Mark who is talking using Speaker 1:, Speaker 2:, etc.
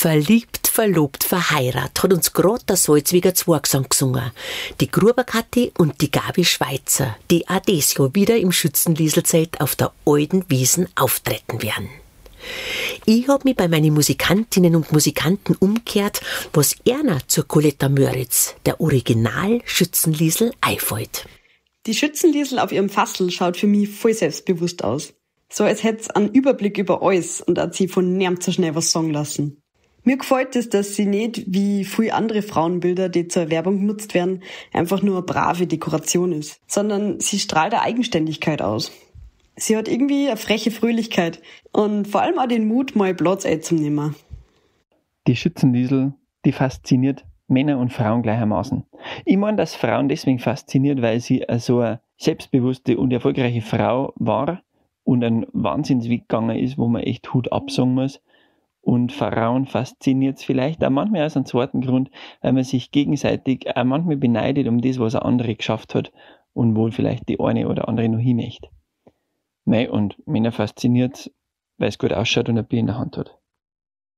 Speaker 1: Verliebt, verlobt, verheiratet hat uns grad der Salzwiger Zwergsang gesungen. Die Gruberkatti und die Gabi Schweizer, die auch dieses Jahr wieder im Schützenlieselzelt auf der alten Wiesen auftreten werden. Ich hab mich bei meinen Musikantinnen und Musikanten umgekehrt, was einer zur Coletta Möritz, der Original-Schützenliesel, einfällt.
Speaker 2: Die Schützenliesel auf ihrem Fassel schaut für mich voll selbstbewusst aus. So als hätte sie einen Überblick über alles und hat sie von niemand so schnell was sagen lassen. Mir gefällt es, dass sie nicht, wie viele andere Frauenbilder, die zur Werbung genutzt werden, einfach nur eine brave Dekoration ist, sondern sie strahlt eine Eigenständigkeit aus. Sie hat irgendwie eine freche Fröhlichkeit und vor allem auch den Mut, mal Platz einzunehmen.
Speaker 3: Die Schützenliesel, die fasziniert Männer und Frauen gleichermaßen. Ich meine, dass Frauen deswegen fasziniert, weil sie so eine selbstbewusste und erfolgreiche Frau war und einen Wahnsinnsweg gegangen ist, wo man echt Hut absagen muss. Und Frauen fasziniert es vielleicht auch manchmal aus einem zweiten Grund, weil man sich gegenseitig auch manchmal beneidet um das, was ein andere geschafft hat und wohl vielleicht die eine oder andere noch hin möchte. Nein, und Männer fasziniert es, weil es gut ausschaut und ein Bier in der Hand hat.